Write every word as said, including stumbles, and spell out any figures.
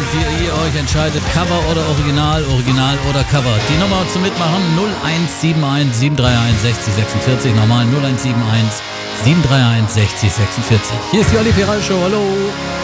Ihr, ihr euch entscheidet, Cover oder Original, Original oder Cover. Die Nummer zum Mitmachen null eins sieben eins sieben drei eins sechzig sechsundvierzig, nochmal null eins sieben eins sieben drei eins sechzig sechsundvierzig. Hier ist die Olli Ferrari Show, hallo.